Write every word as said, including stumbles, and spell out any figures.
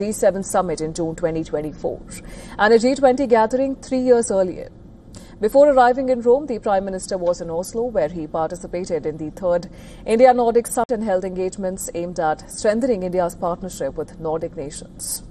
G seven summit in June twenty twenty-four and a G twenty gathering three years earlier. Before arriving in Rome, the Prime Minister was in Oslo, where he participated in the third India-Nordic Summit and held engagements aimed at strengthening India's partnership with Nordic nations.